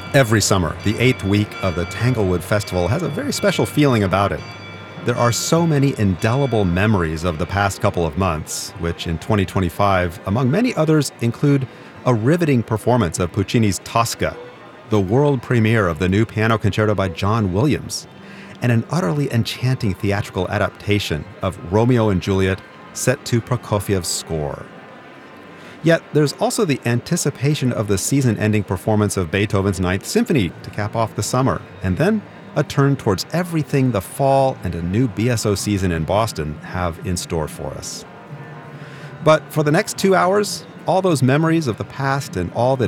Every summer, the 8th week of the Tanglewood Festival has a very special feeling about it. There are so many indelible memories of the past couple of months, which in 2025, among many others, include a riveting performance of Puccini's Tosca, the world premiere of the new piano concerto by John Williams, and an utterly enchanting theatrical adaptation of Romeo and Juliet set to Prokofiev's score. Yet there's also the anticipation of the season-ending performance of Beethoven's Ninth Symphony to cap off the summer, and then a turn towards everything the fall and a new BSO season in Boston have in store for us. But for the next 2 hours, all those memories of the past and all that